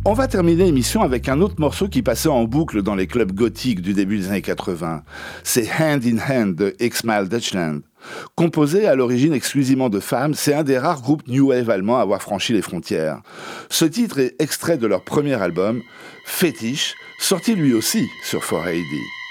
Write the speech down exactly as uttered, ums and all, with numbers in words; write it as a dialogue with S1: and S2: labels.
S1: On va terminer l'émission avec un autre morceau qui passait en boucle dans les clubs gothiques du début des années quatre-vingts. C'est Hand in Hand de X-Mile Dutchland. Composé à l'origine exclusivement de femmes, c'est un des rares groupes New Wave allemands à avoir franchi les frontières. Ce titre est extrait de leur premier album, Fetish, sorti lui aussi sur four A D.